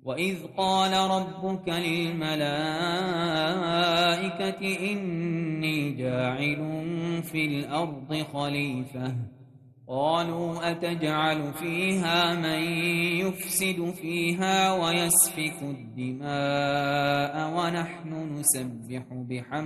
وإذ قال ربك للملائكة إني جاعل في الأرض خليفة قالوا أتجعل فيها من يفسد فيها ويسفك الدماء ونحن نسبح بحمدك